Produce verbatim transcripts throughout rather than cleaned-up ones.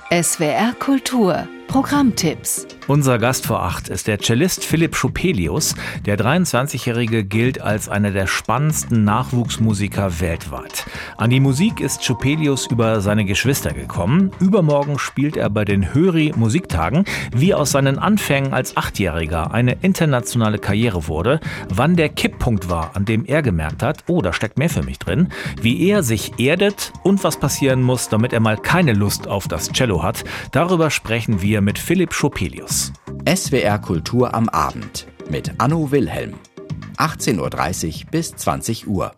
S W R Kultur Programmtipps. Unser Gast vor acht ist der Cellist Philipp Schopelius. Der dreiundzwanzigjährige gilt als einer der spannendsten Nachwuchsmusiker weltweit. An die Musik ist Schopelius über seine Geschwister gekommen. Übermorgen spielt er bei den Höri Musiktagen. Wie aus seinen Anfängen als Achtjähriger eine internationale Karriere wurde, wann der Kipppunkt war, an dem er gemerkt hat, oh, da steckt mehr für mich drin, wie er sich erdet und was passieren muss, damit er mal keine Lust auf das Cello hat, darüber sprechen wir mit Philipp Schopelius. S W R Kultur am Abend mit Anno Wilhelm. achtzehn Uhr dreißig bis zwanzig Uhr.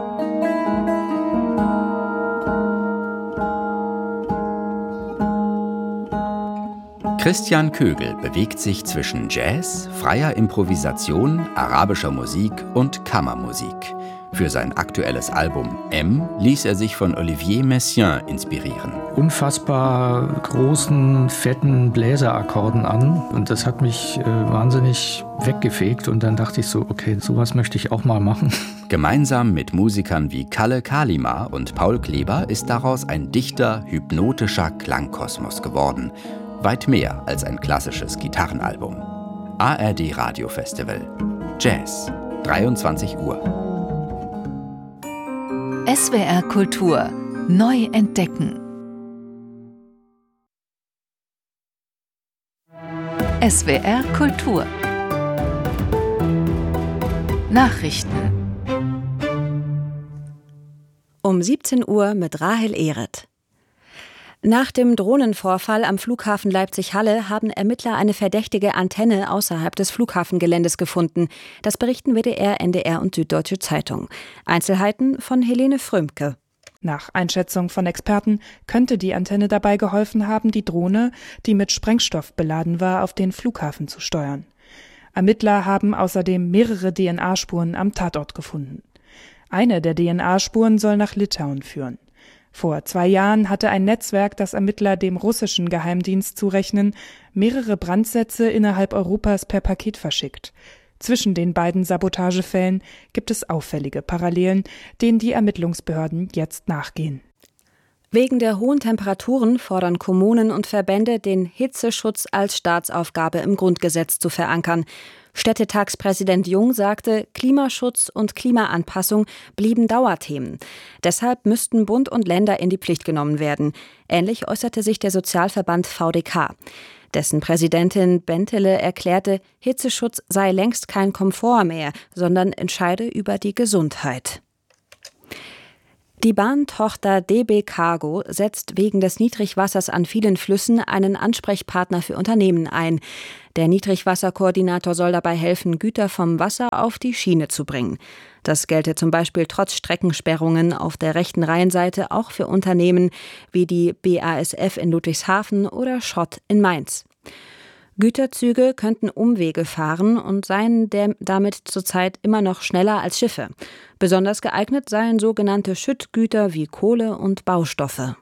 Christian Kögel bewegt sich zwischen Jazz, freier Improvisation, arabischer Musik und Kammermusik. Für sein aktuelles Album M ließ er sich von Olivier Messiaen inspirieren. Unfassbar großen, fetten Bläserakkorden an und das hat mich äh, wahnsinnig weggefegt und dann dachte ich so, okay, sowas möchte ich auch mal machen. Gemeinsam mit Musikern wie Kalle Kalima und Paul Kleber ist daraus ein dichter, hypnotischer Klangkosmos geworden. Weit mehr als ein klassisches Gitarrenalbum. A R D Radio Festival. Jazz. dreiundzwanzig Uhr. S W R Kultur neu entdecken. S W R Kultur Nachrichten um siebzehn Uhr mit Rahel Ehret. Nach dem Drohnenvorfall am Flughafen Leipzig-Halle haben Ermittler eine verdächtige Antenne außerhalb des Flughafengeländes gefunden. Das berichten W D R, N D R und Süddeutsche Zeitung. Einzelheiten von Helene Frömke. Nach Einschätzung von Experten könnte die Antenne dabei geholfen haben, die Drohne, die mit Sprengstoff beladen war, auf den Flughafen zu steuern. Ermittler haben außerdem mehrere D N A-Spuren am Tatort gefunden. Eine der D N A-Spuren soll nach Litauen führen. Vor zwei Jahren hatte ein Netzwerk, das Ermittler dem russischen Geheimdienst zurechnen, mehrere Brandsätze innerhalb Europas per Paket verschickt. Zwischen den beiden Sabotagefällen gibt es auffällige Parallelen, denen die Ermittlungsbehörden jetzt nachgehen. Wegen der hohen Temperaturen fordern Kommunen und Verbände, den Hitzeschutz als Staatsaufgabe im Grundgesetz zu verankern. Städtetagspräsident Jung sagte, Klimaschutz und Klimaanpassung blieben Dauerthemen. Deshalb müssten Bund und Länder in die Pflicht genommen werden. Ähnlich äußerte sich der Sozialverband V D K. Dessen Präsidentin Bentele erklärte, Hitzeschutz sei längst kein Komfort mehr, sondern entscheide über die Gesundheit. Die Bahntochter D B Cargo setzt wegen des Niedrigwassers an vielen Flüssen einen Ansprechpartner für Unternehmen ein. Der Niedrigwasserkoordinator soll dabei helfen, Güter vom Wasser auf die Schiene zu bringen. Das gelte zum Beispiel trotz Streckensperrungen auf der rechten Rheinseite auch für Unternehmen wie die B A S F in Ludwigshafen oder Schott in Mainz. Güterzüge könnten Umwege fahren und seien damit zurzeit immer noch schneller als Schiffe. Besonders geeignet seien sogenannte Schüttgüter wie Kohle und Baustoffe.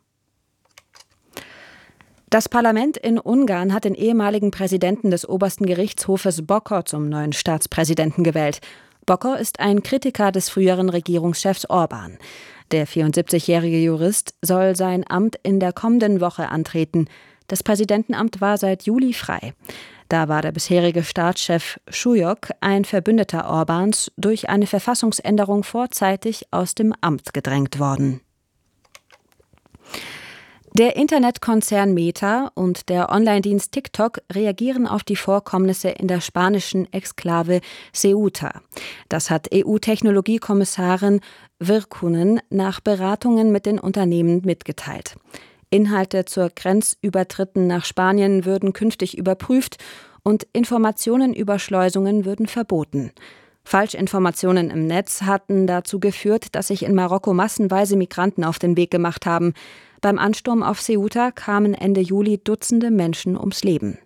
Das Parlament in Ungarn hat den ehemaligen Präsidenten des obersten Gerichtshofes Bokor zum neuen Staatspräsidenten gewählt. Bokor ist ein Kritiker des früheren Regierungschefs Orbán. Der vierundsiebzigjährige Jurist soll sein Amt in der kommenden Woche antreten. Das Präsidentenamt war seit Juli frei. Da war der bisherige Staatschef Súlyog, ein Verbündeter Orbáns, durch eine Verfassungsänderung vorzeitig aus dem Amt gedrängt worden. Der Internetkonzern Meta und der Online-Dienst TikTok reagieren auf die Vorkommnisse in der spanischen Exklave Ceuta. Das hat E U-Technologiekommissarin Virkkunen nach Beratungen mit den Unternehmen mitgeteilt. Inhalte zur Grenzübertritten nach Spanien würden künftig überprüft und Informationen über Schleusungen würden verboten. Falschinformationen im Netz hatten dazu geführt, dass sich in Marokko massenweise Migranten auf den Weg gemacht haben. Beim Ansturm auf Ceuta kamen Ende Juli Dutzende Menschen ums Leben.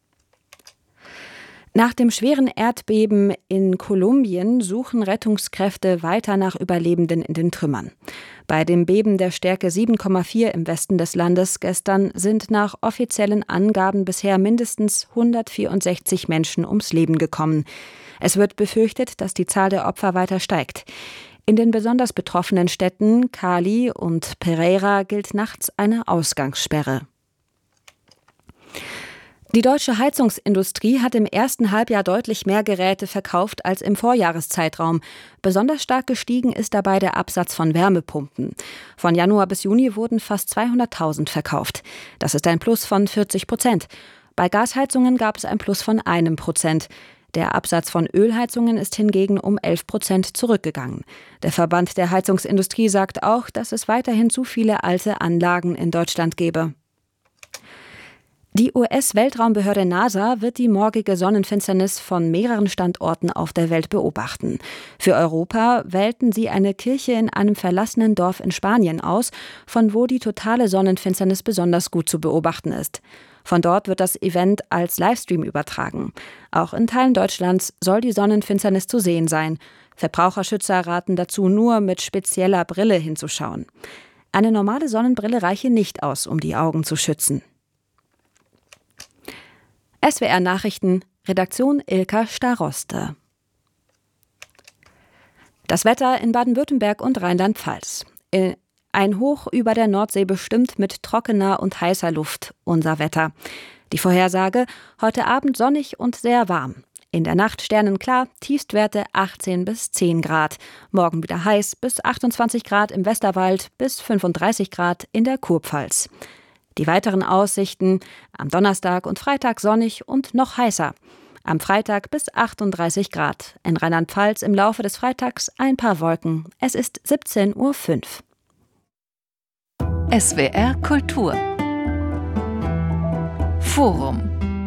Nach dem schweren Erdbeben in Kolumbien suchen Rettungskräfte weiter nach Überlebenden in den Trümmern. Bei dem Beben der Stärke sieben Komma vier im Westen des Landes gestern sind nach offiziellen Angaben bisher mindestens hundertvierundsechzig Menschen ums Leben gekommen. Es wird befürchtet, dass die Zahl der Opfer weiter steigt. In den besonders betroffenen Städten Cali und Pereira gilt nachts eine Ausgangssperre. Die deutsche Heizungsindustrie hat im ersten Halbjahr deutlich mehr Geräte verkauft als im Vorjahreszeitraum. Besonders stark gestiegen ist dabei der Absatz von Wärmepumpen. Von Januar bis Juni wurden fast zweihunderttausend verkauft. Das ist ein Plus von vierzig Prozent. Bei Gasheizungen gab es ein Plus von einem Prozent. Der Absatz von Ölheizungen ist hingegen um elf Prozent zurückgegangen. Der Verband der Heizungsindustrie sagt auch, dass es weiterhin zu viele alte Anlagen in Deutschland gebe. Die U S-Weltraumbehörde NASA wird die morgige Sonnenfinsternis von mehreren Standorten auf der Welt beobachten. Für Europa wählten sie eine Kirche in einem verlassenen Dorf in Spanien aus, von wo die totale Sonnenfinsternis besonders gut zu beobachten ist. Von dort wird das Event als Livestream übertragen. Auch in Teilen Deutschlands soll die Sonnenfinsternis zu sehen sein. Verbraucherschützer raten dazu, nur mit spezieller Brille hinzuschauen. Eine normale Sonnenbrille reiche nicht aus, um die Augen zu schützen. S W R Nachrichten, Redaktion Ilka Staroste. Das Wetter in Baden-Württemberg und Rheinland-Pfalz. Ein Hoch über der Nordsee bestimmt mit trockener und heißer Luft unser Wetter. Die Vorhersage: heute Abend sonnig und sehr warm. In der Nacht sternenklar, Tiefstwerte achtzehn bis zehn Grad. Morgen wieder heiß bis achtundzwanzig Grad im Westerwald bis fünfunddreißig Grad in der Kurpfalz. Die weiteren Aussichten: am Donnerstag und Freitag sonnig und noch heißer. Am Freitag bis achtunddreißig Grad. In Rheinland-Pfalz im Laufe des Freitags ein paar Wolken. Es ist siebzehn Uhr fünf. S W R Kultur Forum.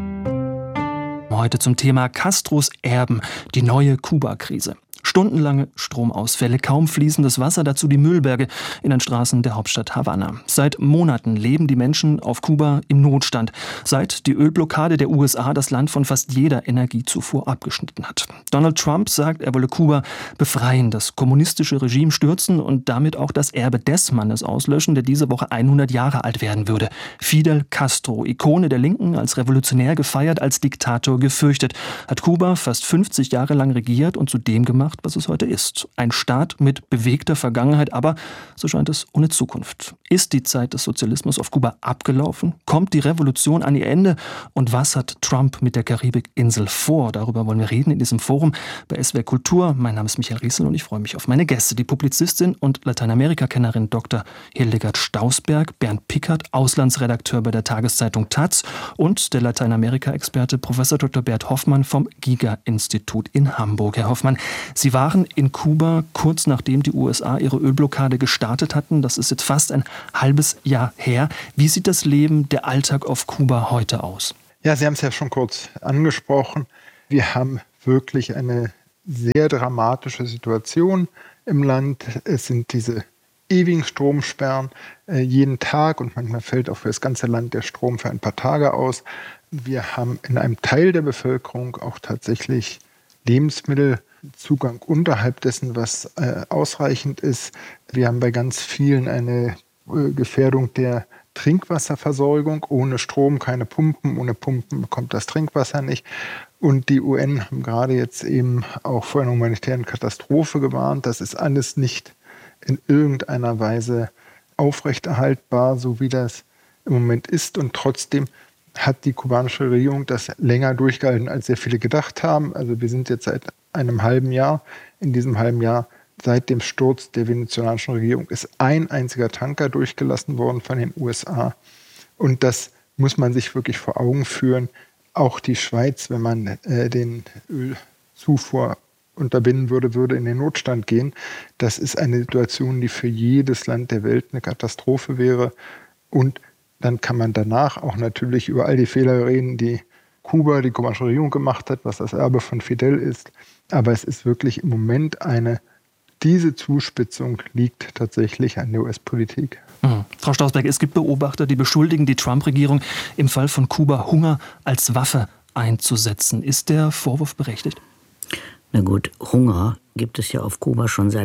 Heute zum Thema Castros Erben, die neue Kuba-Krise. Stundenlange Stromausfälle, kaum fließendes Wasser, dazu die Müllberge in den Straßen der Hauptstadt Havanna. Seit Monaten leben die Menschen auf Kuba im Notstand, seit die Ölblockade der U S A das Land von fast jeder Energiezufuhr abgeschnitten hat. Donald Trump sagt, er wolle Kuba befreien, das kommunistische Regime stürzen und damit auch das Erbe des Mannes auslöschen, der diese Woche hundert Jahre alt werden würde. Fidel Castro, Ikone der Linken, als Revolutionär gefeiert, als Diktator gefürchtet, hat Kuba fast fünfzig Jahre lang regiert und zu dem gemacht, was es heute ist. Ein Staat mit bewegter Vergangenheit, aber, so scheint es, ohne Zukunft. Ist die Zeit des Sozialismus auf Kuba abgelaufen? Kommt die Revolution an ihr Ende? Und was hat Trump mit der Karibikinsel vor? Darüber wollen wir reden in diesem Forum bei S W R Kultur. Mein Name ist Michael Riesel und ich freue mich auf meine Gäste. Die Publizistin und Lateinamerika-Kennerin Doktor Hildegard Stausberg, Bernd Pickert, Auslandsredakteur bei der Tageszeitung Taz und der Lateinamerika-Experte Professor Doktor Bert Hoffmann vom Giga-Institut in Hamburg. Herr Hoffmann, Sie waren in Kuba kurz nachdem die U S A ihre Ölblockade gestartet hatten. Das ist jetzt fast ein halbes Jahr her. Wie sieht das Leben, der Alltag auf Kuba heute aus? Ja, Sie haben es ja schon kurz angesprochen. Wir haben wirklich eine sehr dramatische Situation im Land. Es sind diese ewigen Stromsperren äh, jeden Tag und manchmal fällt auch für das ganze Land der Strom für ein paar Tage aus. Wir haben in einem Teil der Bevölkerung auch tatsächlich Lebensmittelzugang unterhalb dessen, was äh, ausreichend ist. Wir haben bei ganz vielen eine äh, Gefährdung der Trinkwasserversorgung. Ohne Strom keine Pumpen, ohne Pumpen bekommt das Trinkwasser nicht. Und die U N haben gerade jetzt eben auch vor einer humanitären Katastrophe gewarnt. Das ist alles nicht in irgendeiner Weise aufrechterhaltbar, so wie das im Moment ist. Und trotzdem hat die kubanische Regierung das länger durchgehalten, als sehr viele gedacht haben. Also wir sind jetzt seit einem halben Jahr. In diesem halben Jahr, seit dem Sturz der venezolanischen Regierung, ist ein einziger Tanker durchgelassen worden von den U S A. Und das muss man sich wirklich vor Augen führen. Auch die Schweiz, wenn man äh, den Ölzufuhr unterbinden würde, würde in den Notstand gehen. Das ist eine Situation, die für jedes Land der Welt eine Katastrophe wäre. Und dann kann man danach auch natürlich über all die Fehler reden, die Kuba, die kubanische Regierung gemacht hat, was das Erbe von Fidel ist. Aber es ist wirklich im Moment eine, diese Zuspitzung liegt tatsächlich an der U S-Politik. Mhm. Frau Stausberg, es gibt Beobachter, die beschuldigen die Trump-Regierung, im Fall von Kuba Hunger als Waffe einzusetzen. Ist der Vorwurf berechtigt? Na gut, Hunger gibt es ja auf Kuba schon seit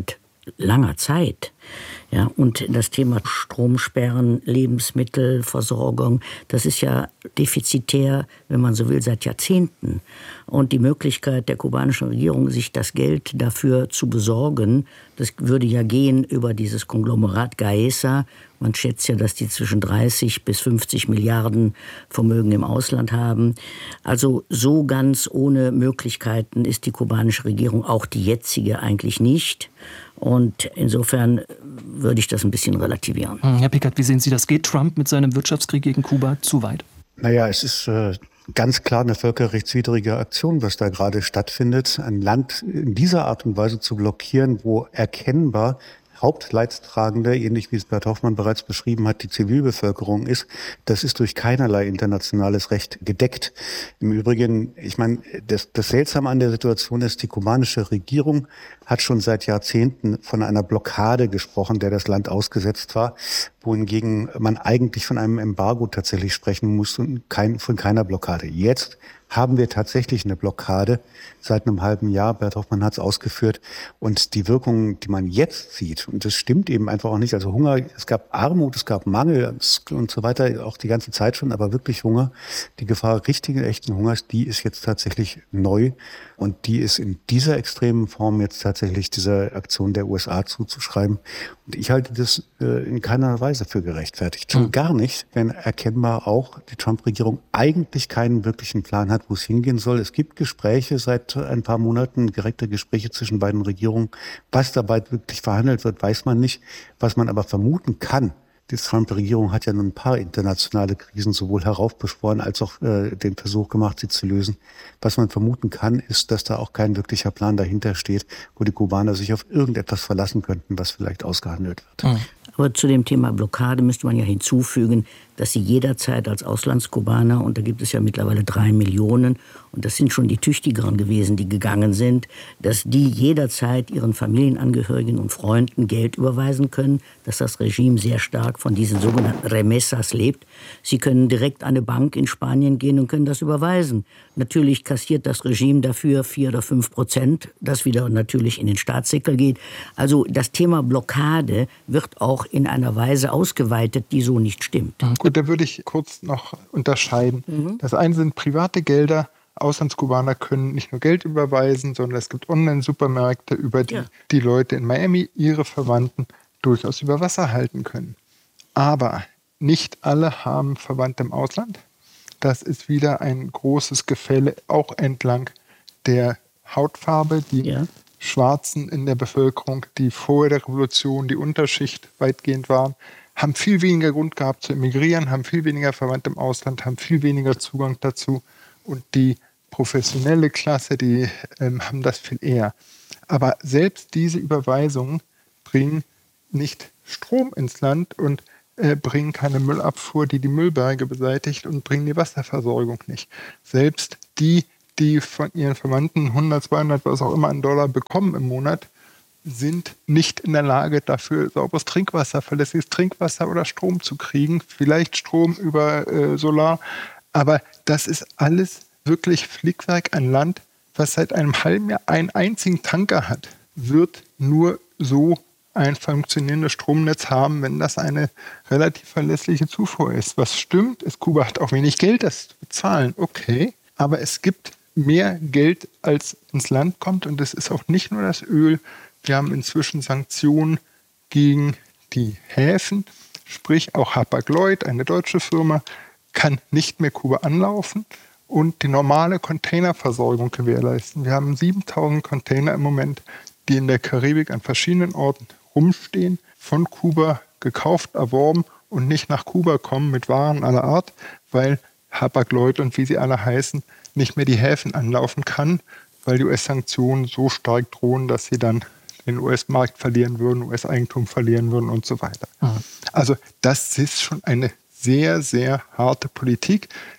langer Zeit. Ja, und das Thema Stromsperren, Lebensmittelversorgung, das ist ja defizitär, wenn man so will, seit Jahrzehnten. Und die Möglichkeit der kubanischen Regierung, sich das Geld dafür zu besorgen, das würde ja gehen über dieses Konglomerat Gaesa. Man schätzt ja, dass die zwischen dreißig bis fünfzig Milliarden Vermögen im Ausland haben. Also so ganz ohne Möglichkeiten ist die kubanische Regierung, auch die jetzige, eigentlich nicht. Und insofern würde ich das ein bisschen relativieren. Herr Pickert, wie sehen Sie das? Geht Trump mit seinem Wirtschaftskrieg gegen Kuba zu weit? Naja, es ist äh, ganz klar eine völkerrechtswidrige Aktion, was da gerade stattfindet. Ein Land in dieser Art und Weise zu blockieren, wo erkennbar Hauptleidtragende, ähnlich wie es Bert Hoffmann bereits beschrieben hat, die Zivilbevölkerung ist, das ist durch keinerlei internationales Recht gedeckt. Im Übrigen, ich meine, das, das Seltsame an der Situation ist, die kubanische Regierung hat schon seit Jahrzehnten von einer Blockade gesprochen, der das Land ausgesetzt war, wohingegen man eigentlich von einem Embargo tatsächlich sprechen muss und kein, von keiner Blockade. Jetzt haben wir tatsächlich eine Blockade seit einem halben Jahr. Bert Hoffmann hat es ausgeführt. Und die Wirkungen, die man jetzt sieht, und das stimmt eben einfach auch nicht. Also Hunger, es gab Armut, es gab Mangel und so weiter, auch die ganze Zeit schon, aber wirklich Hunger. Die Gefahr richtigen, echten Hungers, die ist jetzt tatsächlich neu. Und die ist in dieser extremen Form jetzt tatsächlich dieser Aktion der U S A zuzuschreiben. Und ich halte das äh, in keiner Weise für gerechtfertigt. Schon gar nicht, wenn erkennbar auch die Trump-Regierung eigentlich keinen wirklichen Plan hat, wo es hingehen soll. Es gibt Gespräche seit ein paar Monaten, direkte Gespräche zwischen beiden Regierungen. Was dabei wirklich verhandelt wird, weiß man nicht. Was man aber vermuten kann, die Trump-Regierung hat ja nun ein paar internationale Krisen sowohl heraufbeschworen als auch äh, den Versuch gemacht, sie zu lösen. Was man vermuten kann, ist, dass da auch kein wirklicher Plan dahinter steht, wo die Kubaner sich auf irgendetwas verlassen könnten, was vielleicht ausgehandelt wird. Mhm. Aber zu dem Thema Blockade müsste man ja hinzufügen, dass sie jederzeit als Auslandskubaner, und da gibt es ja mittlerweile drei Millionen, und das sind schon die Tüchtigeren gewesen, die gegangen sind, dass die jederzeit ihren Familienangehörigen und Freunden Geld überweisen können, dass das Regime sehr stark von diesen sogenannten Remessas lebt. Sie können direkt an eine Bank in Spanien gehen und können das überweisen. Natürlich kassiert das Regime dafür vier oder fünf Prozent, das wieder natürlich in den Staatssäckel geht. Also das Thema Blockade wird auch in einer Weise ausgeweitet, die so nicht stimmt. Gut, da würde ich kurz noch unterscheiden. Mhm. Das eine sind private Gelder. Auslandskubaner können nicht nur Geld überweisen, sondern es gibt Online-Supermärkte, über die ja. die Leute in Miami ihre Verwandten durchaus über Wasser halten können. Aber nicht alle haben Verwandte im Ausland. Das ist wieder ein großes Gefälle, auch entlang der Hautfarbe. Die ja. Schwarzen in der Bevölkerung, die vor der Revolution die Unterschicht weitgehend waren, haben viel weniger Grund gehabt zu emigrieren, haben viel weniger Verwandte im Ausland, haben viel weniger Zugang dazu. Und die professionelle Klasse, die ähm, haben das viel eher. Aber selbst diese Überweisungen bringen nicht Strom ins Land und äh, bringen keine Müllabfuhr, die die Müllberge beseitigt, und bringen die Wasserversorgung nicht. Selbst die, die von ihren Verwandten hundert, zweihundert, was auch immer an Dollar bekommen im Monat, sind nicht in der Lage, dafür sauberes Trinkwasser, verlässliches Trinkwasser oder Strom zu kriegen. Vielleicht Strom über äh, Solar. Aber das ist alles wirklich Flickwerk. Ein Land, was seit einem halben Jahr einen einzigen Tanker hat, wird nur so ein funktionierendes Stromnetz haben, wenn das eine relativ verlässliche Zufuhr ist. Was stimmt, ist, Kuba hat auch wenig Geld, das zu bezahlen. Okay, aber es gibt mehr Geld, als ins Land kommt, und es ist auch nicht nur das Öl. Wir haben inzwischen Sanktionen gegen die Häfen, sprich auch Hapag-Lloyd, eine deutsche Firma, kann nicht mehr Kuba anlaufen und die normale Containerversorgung gewährleisten. Wir haben siebentausend Container im Moment, die in der Karibik an verschiedenen Orten rumstehen, von Kuba gekauft, erworben und nicht nach Kuba kommen mit Waren aller Art, weil Hapag-Lloyd und wie sie alle heißen, nicht mehr die Häfen anlaufen kann, weil die U S-Sanktionen so stark drohen, dass sie dann den U S-Markt verlieren würden, U S-Eigentum verlieren würden und so weiter. Mhm. Also das ist schon eine sehr, sehr harte Politik,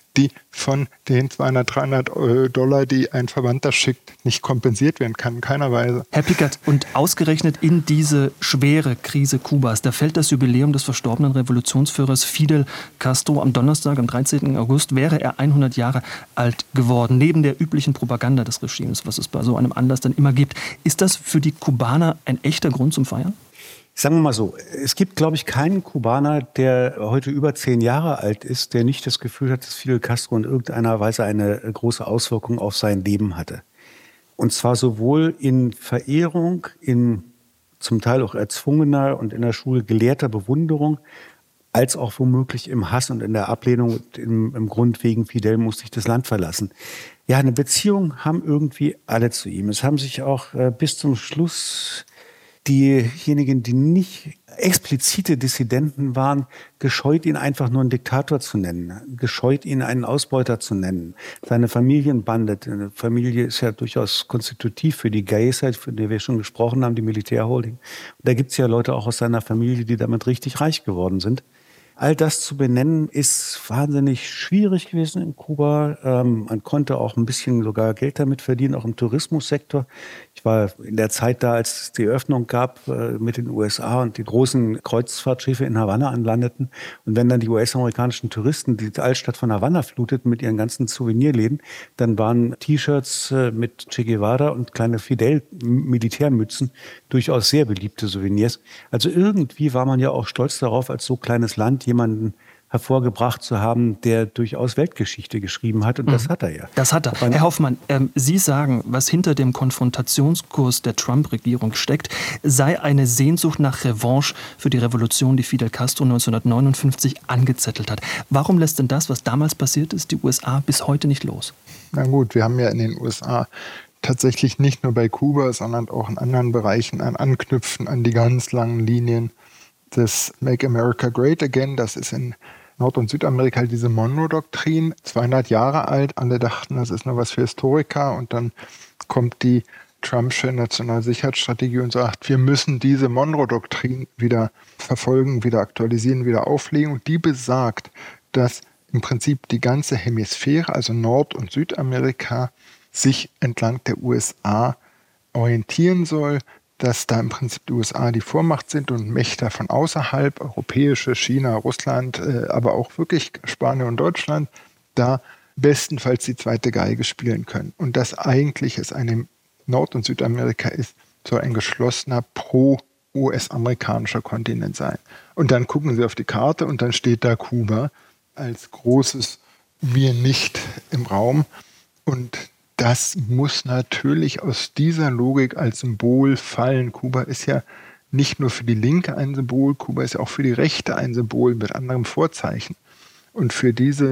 die von den zweihundert, dreihundert Dollar, die ein Verwandter schickt, nicht kompensiert werden kann, in keiner Weise. Herr Pickert, und ausgerechnet in diese schwere Krise Kubas, da fällt das Jubiläum des verstorbenen Revolutionsführers Fidel Castro am Donnerstag, am dreizehnten August, wäre er hundert Jahre alt geworden. Neben der üblichen Propaganda des Regimes, was es bei so einem Anlass dann immer gibt, ist das für die Kubaner ein echter Grund zum Feiern? Sagen wir mal so, es gibt, glaube ich, keinen Kubaner, der heute über zehn Jahre alt ist, der nicht das Gefühl hat, dass Fidel Castro in irgendeiner Weise eine große Auswirkung auf sein Leben hatte. Und zwar sowohl in Verehrung, in zum Teil auch erzwungener und in der Schule gelehrter Bewunderung, als auch womöglich im Hass und in der Ablehnung und im, im Grund wegen Fidel musste ich das Land verlassen. Ja, eine Beziehung haben irgendwie alle zu ihm. Es haben sich auch äh, bis zum Schluss diejenigen, die nicht explizite Dissidenten waren, gescheut, ihn einfach nur einen Diktator zu nennen, gescheut, ihn einen Ausbeuter zu nennen. Seine Familienbande, eine Familie ist ja durchaus konstitutiv für die Gays, von der wir schon gesprochen haben, die Militärholding. Und da gibt es ja Leute auch aus seiner Familie, die damit richtig reich geworden sind. All das zu benennen, ist wahnsinnig schwierig gewesen in Kuba. Ähm, man konnte auch ein bisschen sogar Geld damit verdienen, auch im Tourismussektor. Ich war in der Zeit da, als es die Öffnung gab äh, mit den U S A und die großen Kreuzfahrtschiffe in Havanna anlandeten. Und wenn dann die U S-amerikanischen Touristen die Altstadt von Havanna fluteten mit ihren ganzen Souvenirläden, dann waren T-Shirts äh, mit Che Guevara und kleine Fidel-Militärmützen durchaus sehr beliebte Souvenirs. Also irgendwie war man ja auch stolz darauf, als so kleines Land jemanden hervorgebracht zu haben, der durchaus Weltgeschichte geschrieben hat. Und mhm. das hat er ja. Das hat er. Herr Hoffmann, ähm, Sie sagen, was hinter dem Konfrontationskurs der Trump-Regierung steckt, sei eine Sehnsucht nach Revanche für die Revolution, die Fidel Castro neunzehnhundertneunundfünfzig angezettelt hat. Warum lässt denn das, was damals passiert ist, die U S A bis heute nicht los? Na gut, wir haben ja in den U S A tatsächlich nicht nur bei Kuba, sondern auch in anderen Bereichen ein Anknüpfen an die ganz langen Linien des Make America Great Again. Das ist in Nord- und Südamerika diese Monroe-Doktrin, zweihundert Jahre alt. Alle dachten, das ist nur was für Historiker. Und dann kommt die Trumpsche Nationalsicherheitsstrategie und sagt, wir müssen diese Monroe-Doktrin wieder verfolgen, wieder aktualisieren, wieder auflegen. Und die besagt, dass im Prinzip die ganze Hemisphäre, also Nord- und Südamerika, sich entlang der U S A orientieren soll, dass da im Prinzip die U S A die Vormacht sind und Mächte von außerhalb, europäische, China, Russland, äh, aber auch wirklich Spanien und Deutschland, da bestenfalls die zweite Geige spielen können. Und das eigentlich es eine Nord- und Südamerika ist, soll ein geschlossener pro-U S-amerikanischer Kontinent sein. Und dann gucken Sie auf die Karte und dann steht da Kuba als großes Wir nicht im Raum. Und das muss natürlich aus dieser Logik als Symbol fallen. Kuba ist ja nicht nur für die Linke ein Symbol, Kuba ist ja auch für die Rechte ein Symbol mit anderem Vorzeichen. Und für diese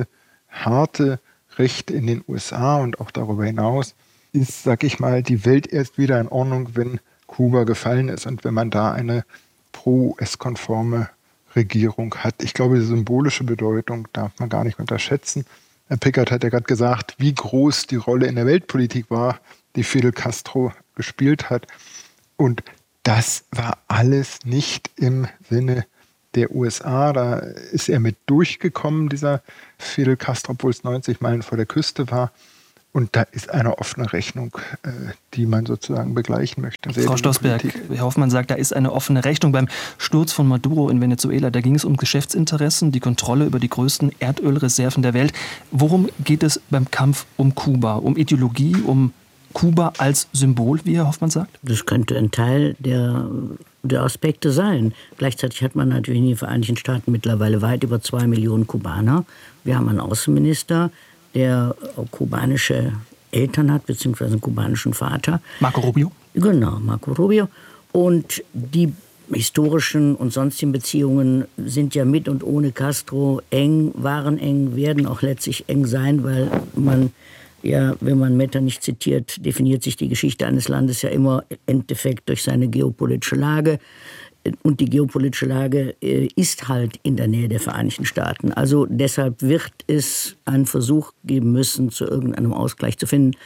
harte Rechte in den U S A und auch darüber hinaus ist, sag ich mal, die Welt erst wieder in Ordnung, wenn Kuba gefallen ist und wenn man da eine pro-U S-konforme Regierung hat. Ich glaube, die symbolische Bedeutung darf man gar nicht unterschätzen. Herr Pickert hat ja gerade gesagt, wie groß die Rolle in der Weltpolitik war, die Fidel Castro gespielt hat. Und das war alles nicht im Sinne der U S A. Da ist er mit durchgekommen, dieser Fidel Castro, obwohl es neunzig Meilen vor der Küste war. Und da ist eine offene Rechnung, die man sozusagen begleichen möchte. Frau Stoßberg, Herr Hoffmann sagt, da ist eine offene Rechnung. Beim Sturz von Maduro in Venezuela, da ging es um Geschäftsinteressen, die Kontrolle über die größten Erdölreserven der Welt. Worum geht es beim Kampf um Kuba? Um Ideologie, um Kuba als Symbol, wie Herr Hoffmann sagt? Das könnte ein Teil der, der Aspekte sein. Gleichzeitig hat man natürlich in den Vereinigten Staaten mittlerweile weit über zwei Millionen Kubaner. Wir haben einen Außenminister, der kubanische Eltern hat, beziehungsweise einen kubanischen Vater. Marco Rubio? Genau, Marco Rubio. Und die historischen und sonstigen Beziehungen sind ja mit und ohne Castro eng, waren eng, werden auch letztlich eng sein, weil man, ja, wenn man Metternich zitiert, definiert sich die Geschichte eines Landes ja immer im Endeffekt durch seine geopolitische Lage. Und die geopolitische Lage äh, ist halt in der Nähe der Vereinigten Staaten. Also deshalb wird es einen Versuch geben müssen, zu irgendeinem Ausgleich zu finden.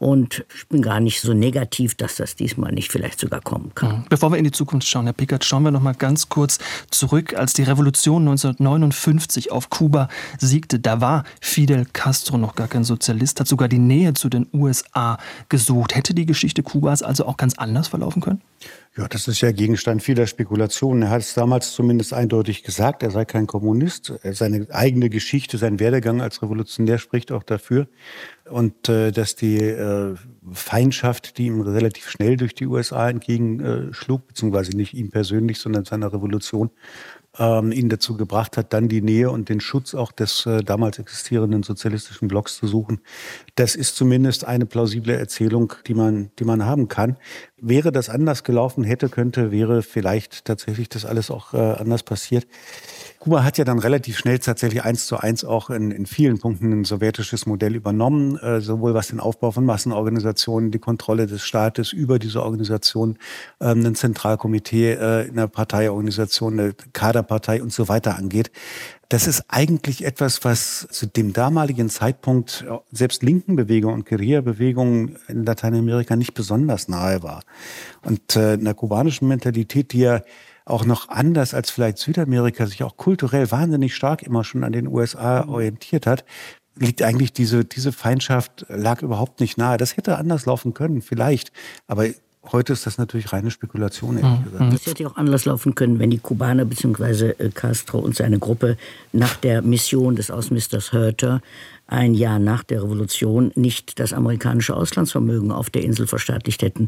Und ich bin gar nicht so negativ, dass das diesmal nicht vielleicht sogar kommen kann. Bevor wir in die Zukunft schauen, Herr Pickert, schauen wir noch mal ganz kurz zurück. Als die Revolution neunzehnhundertneunundfünfzig auf Kuba siegte, da war Fidel Castro noch gar kein Sozialist, hat sogar die Nähe zu den U S A gesucht. Hätte die Geschichte Kubas also auch ganz anders verlaufen können? Ja, das ist ja Gegenstand vieler Spekulationen. Er hat es damals zumindest eindeutig gesagt, er sei kein Kommunist. Seine eigene Geschichte, sein Werdegang als Revolutionär spricht auch dafür. Und äh, dass die äh, Feindschaft, die ihm relativ schnell durch die U S A entgegenschlug, beziehungsweise nicht ihm persönlich, sondern seiner Revolution, ähm, ihn dazu gebracht hat, dann die Nähe und den Schutz auch des äh, damals existierenden sozialistischen Blocks zu suchen. Das ist zumindest eine plausible Erzählung, die man, die man haben kann. Wäre das anders gelaufen hätte, könnte, wäre vielleicht tatsächlich das alles auch äh, anders passiert. Kuba hat ja dann relativ schnell tatsächlich eins zu eins auch in, in vielen Punkten ein sowjetisches Modell übernommen, äh, sowohl was den Aufbau von Massenorganisationen, die Kontrolle des Staates über diese Organisation, ähm, ein Zentralkomitee, äh, eine Parteiorganisation, eine Kaderpartei und so weiter angeht. Das ist eigentlich etwas, was zu dem damaligen Zeitpunkt selbst linken Bewegungen und Guerilla-Bewegungen in Lateinamerika nicht besonders nahe war. Und äh, einer kubanischen Mentalität, die ja auch noch anders als vielleicht Südamerika sich auch kulturell wahnsinnig stark immer schon an den U S A orientiert hat, liegt eigentlich diese, diese Feindschaft lag überhaupt nicht nahe. Das hätte anders laufen können, vielleicht, aber heute ist das natürlich reine Spekulation, ehrlich gesagt. Das hätte auch anders laufen können, wenn die Kubaner bzw. Castro und seine Gruppe nach der Mission des Außenministers Hurter ein Jahr nach der Revolution nicht das amerikanische Auslandsvermögen auf der Insel verstaatlicht hätten.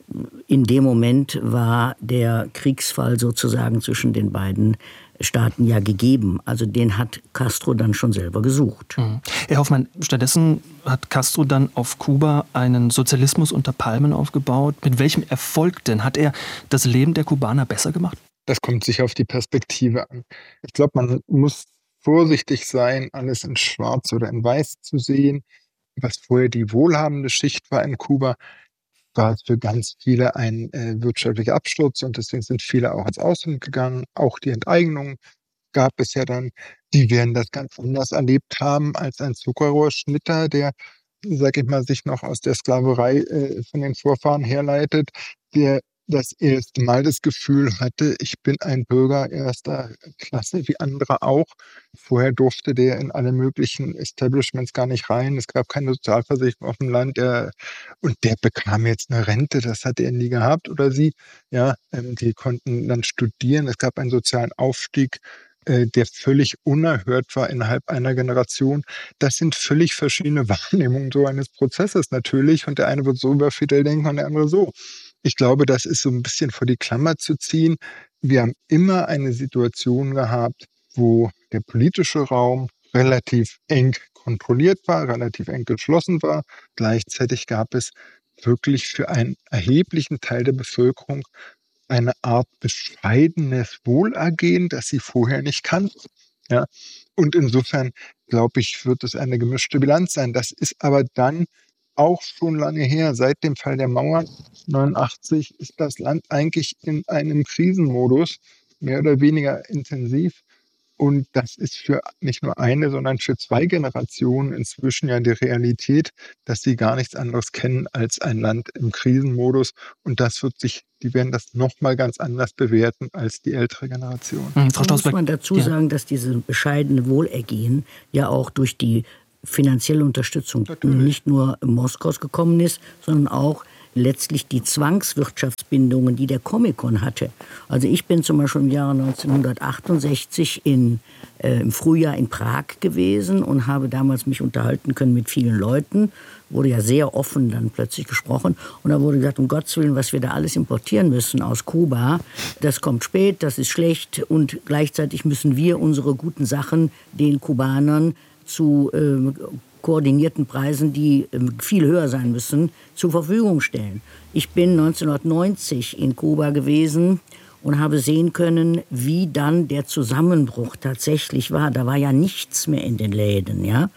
In dem Moment war der Kriegsfall sozusagen zwischen den beiden Staaten ja gegeben. Also den hat Castro dann schon selber gesucht. Mhm. Herr Hoffmann, stattdessen hat Castro dann auf Kuba einen Sozialismus unter Palmen aufgebaut. Mit welchem Erfolg denn? Hat er das Leben der Kubaner besser gemacht? Das kommt sicher auf die Perspektive an. Ich glaube, man muss vorsichtig sein, alles in Schwarz oder in Weiß zu sehen. Was vorher die wohlhabende Schicht war in Kuba, war es für ganz viele ein äh, wirtschaftlicher Absturz und deswegen sind viele auch ins Ausland gegangen. Auch die Enteignung gab es ja dann. Die werden das ganz anders erlebt haben als ein Zuckerrohrschnitter, der, sag ich mal, sich noch aus der Sklaverei äh, von den Vorfahren herleitet, der das erste Mal das Gefühl hatte, ich bin ein Bürger erster Klasse wie andere auch. Vorher durfte der in alle möglichen Establishments gar nicht rein. Es gab keine Sozialversicherung auf dem Land. Der, und der bekam jetzt eine Rente, das hatte er nie gehabt oder sie. Ja, ähm, die konnten dann studieren. Es gab einen sozialen Aufstieg, äh, der völlig unerhört war innerhalb einer Generation. Das sind völlig verschiedene Wahrnehmungen so eines Prozesses natürlich. Und der eine wird so über Fidel denken und der andere so. Ich glaube, das ist so ein bisschen vor die Klammer zu ziehen. Wir haben immer eine Situation gehabt, wo der politische Raum relativ eng kontrolliert war, relativ eng geschlossen war. Gleichzeitig gab es wirklich für einen erheblichen Teil der Bevölkerung eine Art bescheidenes Wohlergehen, das sie vorher nicht kannten. Ja? Und insofern, glaube ich, wird es eine gemischte Bilanz sein. Das ist aber dann auch schon lange her. Seit dem Fall der Mauer neunundachtzig ist das Land eigentlich in einem Krisenmodus, mehr oder weniger intensiv. Und das ist für nicht nur eine, sondern für zwei Generationen inzwischen ja die Realität, dass sie gar nichts anderes kennen als ein Land im Krisenmodus. Und das wird sich, die werden das nochmal ganz anders bewerten als die ältere Generation. Mhm, Frau Stausberg, muss man dazu sagen, dass dieses bescheidene Wohlergehen ja auch durch die finanzielle Unterstützung Natürlich. nicht nur Moskaus gekommen ist, sondern auch letztlich die Zwangswirtschaftsbindungen, die der Comecon hatte. Also ich bin zum Beispiel im Jahre neunzehnhundertachtundsechzig in, äh, im Frühjahr in Prag gewesen und habe damals mich unterhalten können mit vielen Leuten. Wurde ja sehr offen dann plötzlich gesprochen. Und da wurde gesagt, um Gottes Willen, was wir da alles importieren müssen aus Kuba, das kommt spät, das ist schlecht. Und gleichzeitig müssen wir unsere guten Sachen den Kubanern zu äh, koordinierten Preisen, die äh, viel höher sein müssen, zur Verfügung stellen. Ich bin neunzehnhundertneunzig in Kuba gewesen und habe sehen können, wie dann der Zusammenbruch tatsächlich war. Da war ja nichts mehr in den Läden, ja.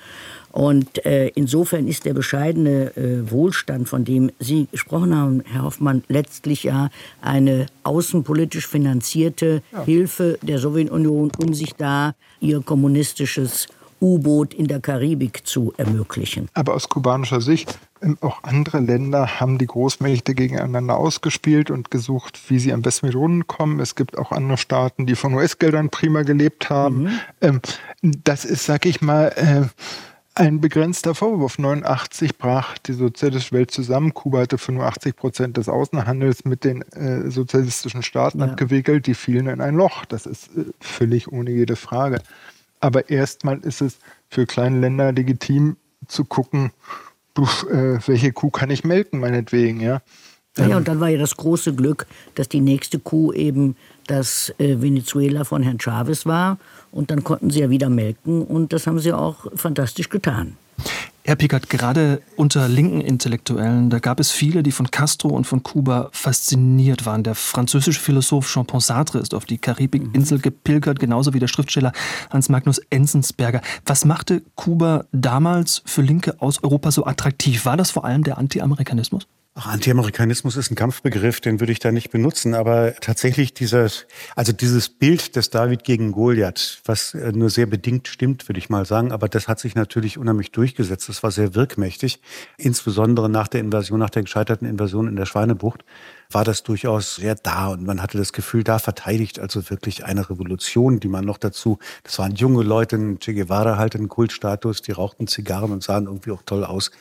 Und äh, insofern ist der bescheidene äh, Wohlstand, von dem Sie gesprochen haben, Herr Hoffmann, letztlich ja eine außenpolitisch finanzierte ja. Hilfe der Sowjetunion, um sich da ihr kommunistisches U-Boot in der Karibik zu ermöglichen. Aber aus kubanischer Sicht Auch andere Länder haben die Großmächte gegeneinander ausgespielt und gesucht, wie sie am besten mit Runden kommen. Es gibt auch andere Staaten, die von U S-Geldern prima gelebt haben. Mhm. Das ist, sag ich mal, ein begrenzter Vorwurf. neunundachtzig brach die sozialistische Welt zusammen. Kuba hatte fünfundachtzig Prozent des Außenhandels mit den äh, sozialistischen Staaten ja. abgewickelt. Die fielen in ein Loch. Das ist äh, völlig ohne jede Frage. Aber erstmal ist es für kleine Länder legitim zu gucken, du, äh, welche Kuh kann ich melken, meinetwegen. Ja? Ja, und dann war ja das große Glück, dass die nächste Kuh eben das äh, Venezuela von Herrn Chavez war. Und dann konnten sie ja wieder melken. Und das haben sie auch fantastisch getan. Herr Pickert, gerade unter linken Intellektuellen, da gab es viele, die von Castro und von Kuba fasziniert waren. Der französische Philosoph Jean-Paul Sartre ist auf die Karibikinsel gepilgert, genauso wie der Schriftsteller Hans Magnus Enzensberger. Was machte Kuba damals für Linke aus Europa so attraktiv? War das vor allem der Anti-Amerikanismus? Ach, Anti-Amerikanismus ist ein Kampfbegriff, den würde ich da nicht benutzen. Aber tatsächlich dieses, also dieses Bild des David gegen Goliath, was nur sehr bedingt stimmt, würde ich mal sagen. Aber das hat sich natürlich unheimlich durchgesetzt. Das war sehr wirkmächtig. Insbesondere nach der Invasion, nach der gescheiterten Invasion in der Schweinebucht, war das durchaus sehr da. Und man hatte das Gefühl, da verteidigt also wirklich eine Revolution, die man noch dazu, das waren junge Leute, Che Guevara halt einen Kultstatus, die rauchten Zigarren und sahen irgendwie auch toll aus.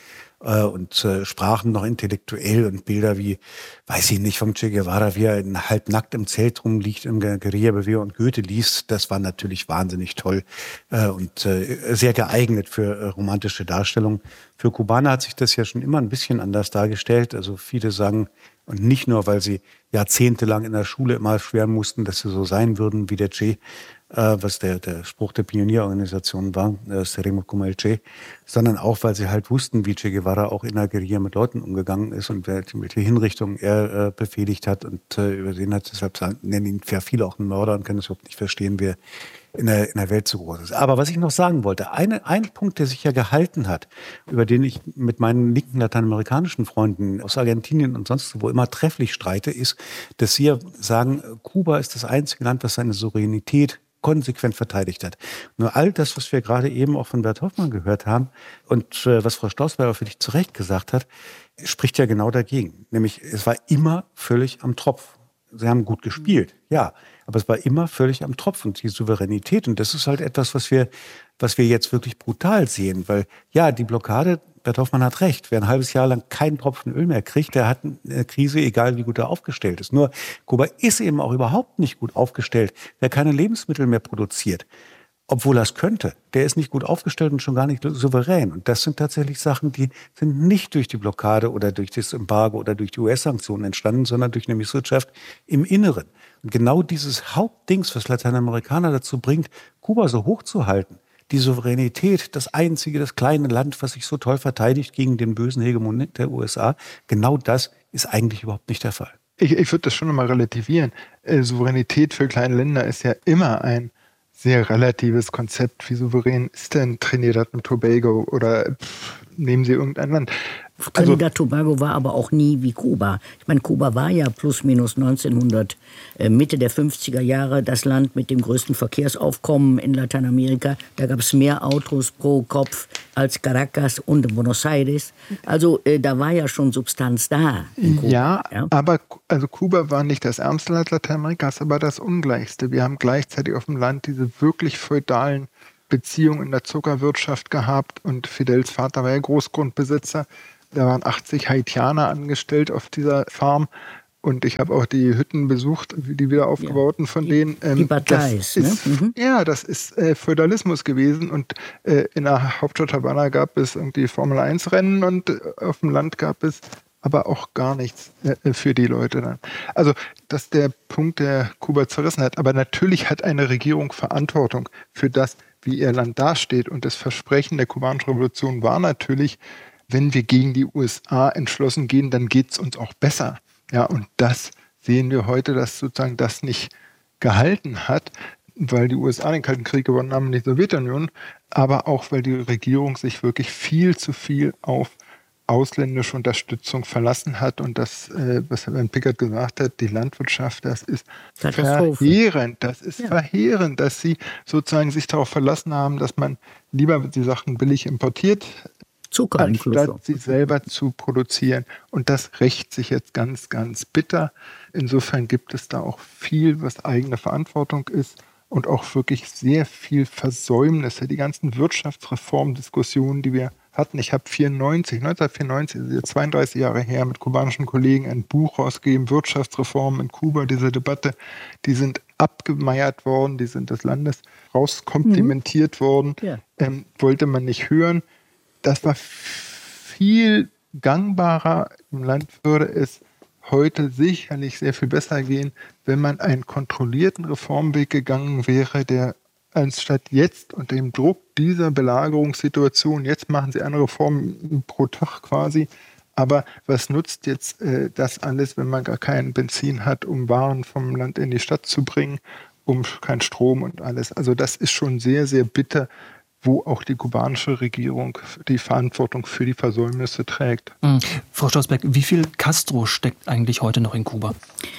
Und äh, sprachen noch intellektuell und Bilder wie, weiß ich nicht, vom Che Guevara, wie er in, halb nackt im Zelt rumliegt, im Guerilla-Bewegung und Goethe liest. Das war natürlich wahnsinnig toll äh, und äh, sehr geeignet für äh, romantische Darstellungen. Für Kubaner hat sich das ja schon immer ein bisschen anders dargestellt. Also viele sagen, und nicht nur, weil sie jahrzehntelang in der Schule immer schweren mussten, dass sie so sein würden wie der Che, äh, was der, der Spruch der Pionierorganisation war, äh, Seremos como el Che, sondern auch, weil sie halt wussten, wie Che Guevara auch in der Guerilla mit Leuten umgegangen ist und welche Hinrichtungen er äh, befehligt hat und äh, übersehen hat. Deshalb sagen, nennen ihn ja viele auch einen Mörder und können es überhaupt nicht verstehen, wer in der, in der Welt so groß ist. Aber was ich noch sagen wollte, eine, ein Punkt, der sich ja gehalten hat, über den ich mit meinen linken lateinamerikanischen Freunden aus Argentinien und sonst wo immer trefflich streite, ist, dass sie ja sagen, Kuba ist das einzige Land, das seine Souveränität konsequent verteidigt hat. Nur all das, was wir gerade eben auch von Bert Hoffmann gehört haben und äh, was Frau Stausberger für dich zu Recht gesagt hat, spricht ja genau dagegen. Nämlich, es war immer völlig am Tropf. Sie haben gut gespielt, ja, aber es war immer völlig am Tropf und die Souveränität. Und das ist halt etwas, was wir, was wir jetzt wirklich brutal sehen, weil ja, die Blockade, Bert Hoffmann hat recht, wer ein halbes Jahr lang keinen Tropfen Öl mehr kriegt, der hat eine Krise, egal wie gut er aufgestellt ist. Nur Kuba ist eben auch überhaupt nicht gut aufgestellt, wer keine Lebensmittel mehr produziert. Obwohl er es könnte. Der ist nicht gut aufgestellt und schon gar nicht souverän. Und das sind tatsächlich Sachen, die sind nicht durch die Blockade oder durch das Embargo oder durch die U S-Sanktionen entstanden, sondern durch eine Misswirtschaft im Inneren. Und genau dieses Hauptdings, was Lateinamerikaner dazu bringt, Kuba so hoch zu halten, die Souveränität, das einzige, das kleine Land, was sich so toll verteidigt gegen den bösen Hegemon der U S A, genau das ist eigentlich überhaupt nicht der Fall. Ich, ich würde das schon nochmal relativieren. Äh, Souveränität für kleine Länder ist ja immer ein sehr relatives Konzept. Wie souverän ist denn Trinidad und Tobago oder pff, nehmen Sie irgendein Land? Also, Trinidad Tobago war aber auch nie wie Kuba. Ich meine, Kuba war ja plus minus neunzehnhundert, äh, Mitte der fünfziger Jahre, das Land mit dem größten Verkehrsaufkommen in Lateinamerika. Da gab es mehr Autos pro Kopf als Caracas und Buenos Aires. Also äh, da war ja schon Substanz da. In Kuba. Ja, ja, aber also Kuba war nicht das ärmste Land Lateinamerikas, aber das ungleichste. Wir haben gleichzeitig auf dem Land diese wirklich feudalen Beziehungen in der Zuckerwirtschaft gehabt und Fidels Vater war ja Großgrundbesitzer. Da waren achtzig Haitianer angestellt auf dieser Farm. Und ich habe auch die Hütten besucht, die wieder aufgebauten von die, denen. Ähm, die Batailles, das ist, ne? Mhm. Ja, das ist äh, Feudalismus gewesen. Und äh, in der Hauptstadt Havanna gab es irgendwie Formel eins Rennen und äh, auf dem Land gab es aber auch gar nichts äh, für die Leute dann. Also das ist der Punkt, der Kuba zerrissen hat. Aber natürlich hat eine Regierung Verantwortung für das, wie ihr Land dasteht. Und das Versprechen der kubanischen Revolution war natürlich, wenn wir gegen die U S A entschlossen gehen, dann geht es uns auch besser. Ja, und das sehen wir heute, dass sozusagen das nicht gehalten hat, weil die U S A den Kalten Krieg gewonnen haben, die Sowjetunion, aber auch, weil die Regierung sich wirklich viel zu viel auf ausländische Unterstützung verlassen hat. Und das, äh, was Herr Pickert gesagt hat, die Landwirtschaft, das ist verheerend. Das ist ja. verheerend, dass sie sozusagen sich darauf verlassen haben, dass man lieber die Sachen billig importiert. Zuckereinflüsse. Anstatt sie selber zu produzieren. Und das rächt sich jetzt ganz, ganz bitter. Insofern gibt es da auch viel, was eigene Verantwortung ist und auch wirklich sehr viel Versäumnisse. Die ganzen Wirtschaftsreformdiskussionen, die wir hatten. Ich habe neunzehnhundertvierundneunzig, also zweiunddreißig Jahre her, mit kubanischen Kollegen ein Buch rausgegeben, Wirtschaftsreform in Kuba, diese Debatte. Die sind abgemeiert worden, die sind des Landes rauskomplimentiert mhm. worden, ja. ähm, wollte man nicht hören. Das war viel gangbarer. Im Land würde es heute sicherlich sehr viel besser gehen, wenn man einen kontrollierten Reformweg gegangen wäre, der anstatt jetzt unter dem Druck dieser Belagerungssituation, jetzt machen sie eine Reform pro Tag quasi, aber was nutzt jetzt äh, das alles, wenn man gar kein Benzin hat, um Waren vom Land in die Stadt zu bringen, um keinen Strom und alles. Also das ist schon sehr, sehr bitter, wo auch die kubanische Regierung die Verantwortung für die Versäumnisse trägt. Mhm. Frau Stolzberg, wie viel Castro steckt eigentlich heute noch in Kuba?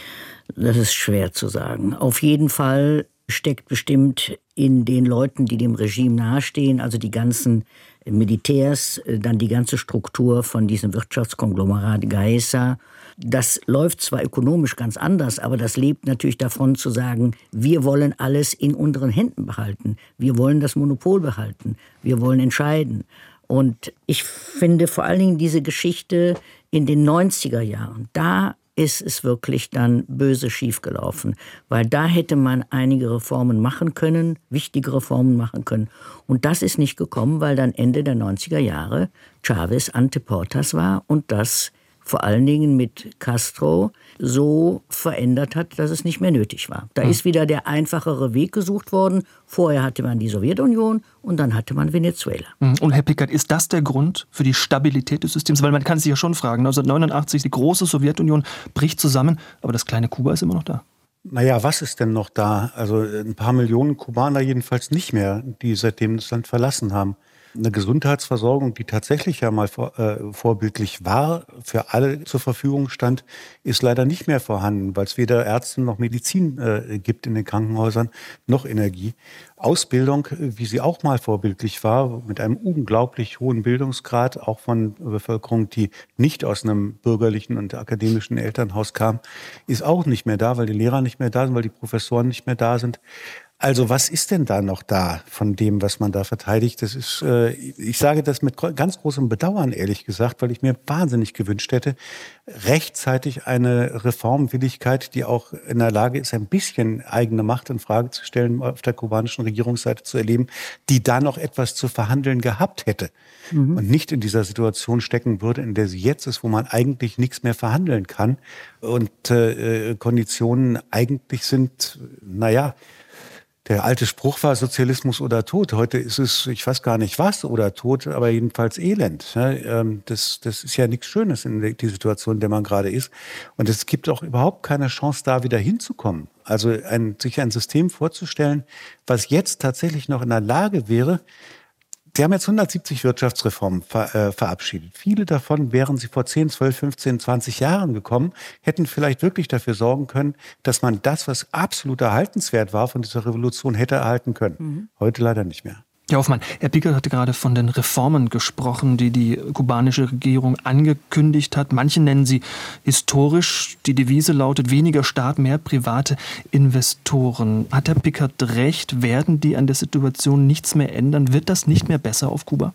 Das ist schwer zu sagen. Auf jeden Fall steckt bestimmt in den Leuten, die dem Regime nahestehen, also die ganzen Militärs, dann die ganze Struktur von diesem Wirtschaftskonglomerat Gaesa. Das läuft zwar ökonomisch ganz anders, aber das lebt natürlich davon zu sagen, wir wollen alles in unseren Händen behalten. Wir wollen das Monopol behalten. Wir wollen entscheiden. Und ich finde vor allen Dingen diese Geschichte in den neunziger Jahren, da ist es wirklich dann böse schiefgelaufen. Weil da hätte man einige Reformen machen können, wichtige Reformen machen können. Und das ist nicht gekommen, weil dann Ende der neunziger Jahre Chávez ante portas war und das vor allen Dingen mit Castro so verändert hat, dass es nicht mehr nötig war. Da hm. ist wieder der einfachere Weg gesucht worden. Vorher hatte man die Sowjetunion und dann hatte man Venezuela. Und Herr Pickert, ist das der Grund für die Stabilität des Systems? Weil man kann sich ja schon fragen, neunzehnhundertneunundachtzig, die große Sowjetunion bricht zusammen, aber das kleine Kuba ist immer noch da. Naja, was ist denn noch da? Also ein paar Millionen Kubaner jedenfalls nicht mehr, die seitdem das Land verlassen haben. Eine Gesundheitsversorgung, die tatsächlich ja mal vor, äh, vorbildlich war, für alle zur Verfügung stand, ist leider nicht mehr vorhanden, weil es weder Ärzte noch Medizin äh, gibt in den Krankenhäusern, noch Energie. Ausbildung, wie sie auch mal vorbildlich war, mit einem unglaublich hohen Bildungsgrad, auch von Bevölkerung, die nicht aus einem bürgerlichen und akademischen Elternhaus kam, ist auch nicht mehr da, weil die Lehrer nicht mehr da sind, weil die Professoren nicht mehr da sind. Also was ist denn da noch da von dem, was man da verteidigt? Das ist, äh, ich sage das mit ganz großem Bedauern, ehrlich gesagt, weil ich mir wahnsinnig gewünscht hätte, rechtzeitig eine Reformwilligkeit, die auch in der Lage ist, ein bisschen eigene Macht in Frage zu stellen, auf der kubanischen Regierungsseite zu erleben, die da noch etwas zu verhandeln gehabt hätte mhm. und nicht in dieser Situation stecken würde, in der sie jetzt ist, wo man eigentlich nichts mehr verhandeln kann und äh, Konditionen eigentlich sind, naja, der alte Spruch war Sozialismus oder Tod. Heute ist es, ich weiß gar nicht was, oder Tod, aber jedenfalls Elend. Das, das ist ja nichts Schönes in der Situation, in der man gerade ist. Und es gibt auch überhaupt keine Chance, da wieder hinzukommen. Also ein, sich ein System vorzustellen, was jetzt tatsächlich noch in der Lage wäre. Sie haben jetzt hundertsiebzig Wirtschaftsreformen ver, äh, verabschiedet. Viele davon wären sie vor zehn, zwölf, fünfzehn, zwanzig Jahren gekommen, hätten vielleicht wirklich dafür sorgen können, dass man das, was absolut erhaltenswert war von dieser Revolution, hätte erhalten können. Mhm. Heute leider nicht mehr. Herr Hoffmann, Herr Pickert hatte gerade von den Reformen gesprochen, die die kubanische Regierung angekündigt hat. Manche nennen sie historisch. Die Devise lautet weniger Staat, mehr private Investoren. Hat Herr Pickert recht? Werden die an der Situation nichts mehr ändern? Wird das nicht mehr besser auf Kuba?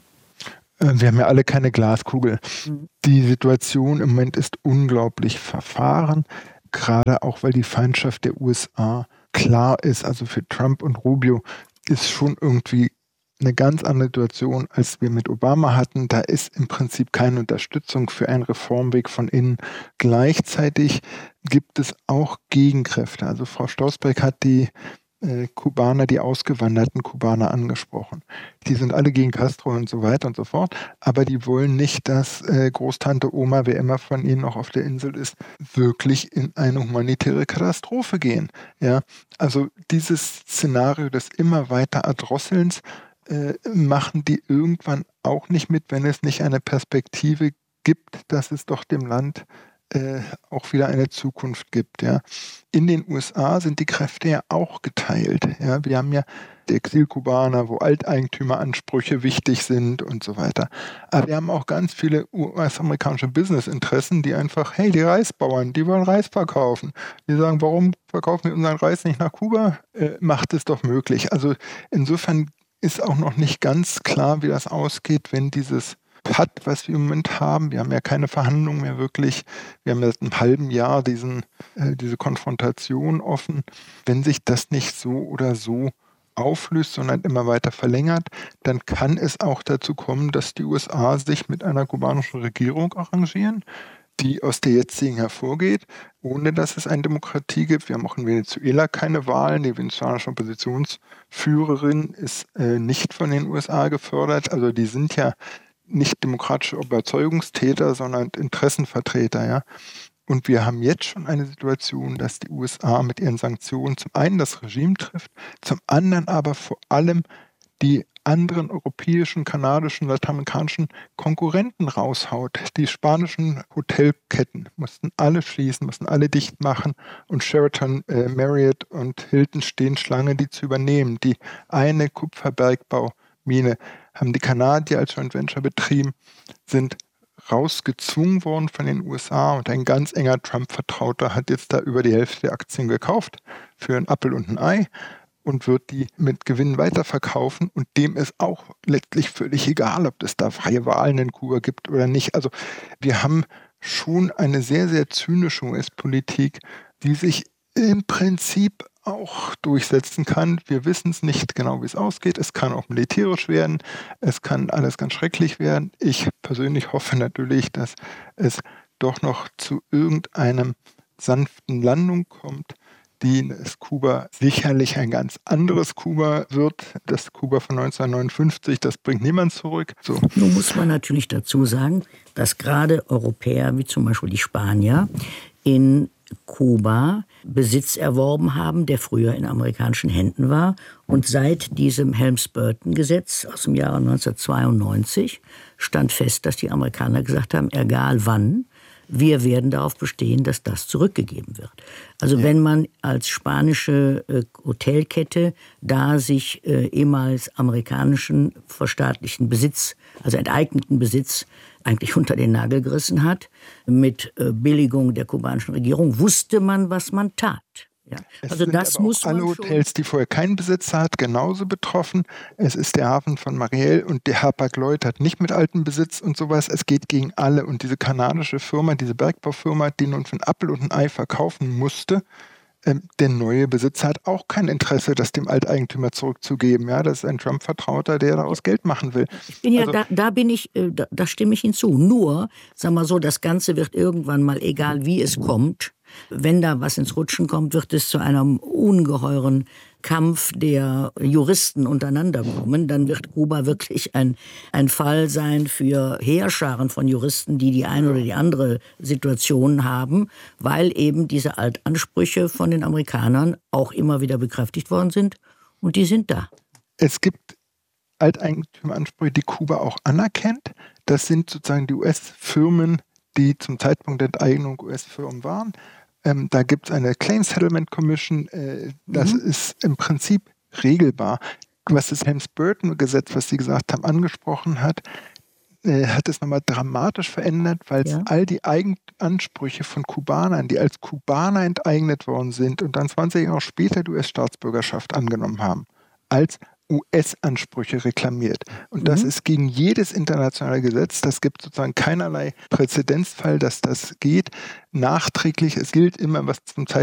Wir haben ja alle keine Glaskugel. Die Situation im Moment ist unglaublich verfahren, gerade auch weil die Feindschaft der U S A klar ist. Also für Trump und Rubio ist schon irgendwie eine ganz andere Situation, als wir mit Obama hatten. Da ist im Prinzip keine Unterstützung für einen Reformweg von innen. Gleichzeitig gibt es auch Gegenkräfte. Also Frau Stolzberg hat die äh, Kubaner, die ausgewanderten Kubaner angesprochen. Die sind alle gegen Castro und so weiter und so fort, aber die wollen nicht, dass äh, Großtante Oma, wer immer von ihnen noch auf der Insel ist, wirklich in eine humanitäre Katastrophe gehen. Ja? Also dieses Szenario des immer weiter Erdrosselns äh, machen die irgendwann auch nicht mit, wenn es nicht eine Perspektive gibt, dass es doch dem Land äh, auch wieder eine Zukunft gibt. Ja. In den U S A sind die Kräfte ja auch geteilt. Ja. Wir haben ja die Exilkubaner, wo Alteigentümeransprüche wichtig sind und so weiter. Aber wir haben auch ganz viele U S-amerikanische Businessinteressen, die einfach, hey, die Reisbauern, die wollen Reis verkaufen. Die sagen, warum verkaufen wir unseren Reis nicht nach Kuba? Äh, macht es doch möglich. Also insofern ist auch noch nicht ganz klar, wie das ausgeht, wenn dieses Patt, was wir im Moment haben, wir haben ja keine Verhandlungen mehr wirklich, wir haben seit einem halben Jahr diesen, äh, diese Konfrontation offen. Wenn sich das nicht so oder so auflöst, sondern immer weiter verlängert, dann kann es auch dazu kommen, dass die U S A sich mit einer kubanischen Regierung arrangieren, die aus der jetzigen hervorgeht, ohne dass es eine Demokratie gibt. Wir haben auch in Venezuela keine Wahlen. Die venezuelanische Oppositionsführerin ist äh, nicht von den U S A gefördert. Also die sind ja nicht demokratische Überzeugungstäter, sondern Interessenvertreter. Ja? Und wir haben jetzt schon eine Situation, dass die U S A mit ihren Sanktionen zum einen das Regime trifft, zum anderen aber vor allem die anderen europäischen, kanadischen, lateinamerikanischen Konkurrenten raushaut. Die spanischen Hotelketten mussten alle schließen, mussten alle dicht machen und Sheraton, äh, Marriott und Hilton stehen Schlange, die zu übernehmen. Die eine Kupferbergbaumine haben die Kanadier als Joint Venture betrieben, sind rausgezwungen worden von den U S A und ein ganz enger Trump-Vertrauter hat jetzt da über die Hälfte der Aktien gekauft für einen Appel und ein Ei und wird die mit Gewinn weiterverkaufen und dem ist auch letztlich völlig egal, ob es da freie Wahlen in Kuba gibt oder nicht. Also wir haben schon eine sehr, sehr zynische U S-Politik, die sich im Prinzip auch durchsetzen kann. Wir wissen es nicht genau, wie es ausgeht. Es kann auch militärisch werden. Es kann alles ganz schrecklich werden. Ich persönlich hoffe natürlich, dass es doch noch zu irgendeinem sanften Landung kommt, die es Kuba sicherlich ein ganz anderes Kuba wird. Das Kuba von neunzehnhundertneunundfünfzig, das bringt niemand zurück. So. Nun muss man natürlich dazu sagen, dass gerade Europäer, wie zum Beispiel die Spanier, in Kuba Besitz erworben haben, der früher in amerikanischen Händen war. Und seit diesem Helms-Burton-Gesetz aus dem Jahre neunzehnhundertzweiundneunzig stand fest, dass die Amerikaner gesagt haben, egal wann, wir werden darauf bestehen, dass das zurückgegeben wird. Also wenn man als spanische äh, Hotelkette da sich äh, ehemals amerikanischen verstaatlichten Besitz, also enteigneten Besitz, eigentlich unter den Nagel gerissen hat, mit äh, Billigung der kubanischen Regierung, wusste man, was man tat. Ja. Es also sind das aber muss auch alle man Hotels, die vorher keinen Besitzer hat, genauso betroffen. Es ist der Hafen von Mariel und der Hapag-Lloyd hat nicht mit altem Besitz und sowas. Es geht gegen alle. Und diese kanadische Firma, diese Bergbaufirma, die nun für einen Appel und ein Ei verkaufen musste, ähm, der neue Besitzer hat auch kein Interesse, das dem Alteigentümer zurückzugeben. Ja, das ist ein Trump-Vertrauter, der daraus Geld machen will. Ich bin ja, also, da, da bin ich, äh, da, da stimme ich hinzu. Nur, sagen wir so, das Ganze wird irgendwann mal, egal wie es kommt, wenn da was ins Rutschen kommt, wird es zu einem ungeheuren Kampf der Juristen untereinander kommen. Dann wird Kuba wirklich ein, ein Fall sein für Heerscharen von Juristen, die die eine oder die andere Situation haben, weil eben diese Altansprüche von den Amerikanern auch immer wieder bekräftigt worden sind. Und die sind da. Es gibt Alteigentümeransprüche, die Kuba auch anerkennt. Das sind sozusagen die U S-Firmen, die zum Zeitpunkt der Enteignung U S-Firmen waren. Ähm, da gibt es eine Claim Settlement Commission. Äh, das mhm. ist im Prinzip regelbar. Was das Helms-Burton-Gesetz, was Sie gesagt haben, angesprochen hat, äh, hat es nochmal dramatisch verändert, weil es ja. all die Eigenansprüche von Kubanern, die als Kubaner enteignet worden sind und dann zwanzig Jahre später die U S-Staatsbürgerschaft angenommen haben, als U S-Ansprüche reklamiert. Und mhm. das ist gegen jedes internationale Gesetz. Das gibt sozusagen keinerlei Präzedenzfall, dass das geht. Nachträglich, es gilt immer, was zum Zeitpunkt